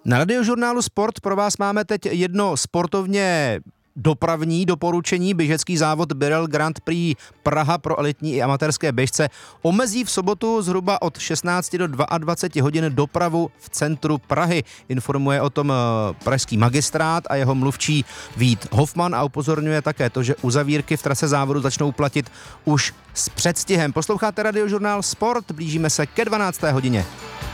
Na Radiožurnálu Sport pro vás máme teď jedno sportovně dopravní doporučení. Běžecký závod Birell Grand Prix Praha pro elitní i amatérské běžce omezí v sobotu zhruba od 16 do 22 hodin dopravu v centru Prahy. Informuje o tom pražský magistrát a jeho mluvčí Vít Hofman a upozorňuje také to, že uzavírky v trase závodu začnou platit už s předstihem. Posloucháte Radiožurnál Sport, blížíme se ke 12. hodině.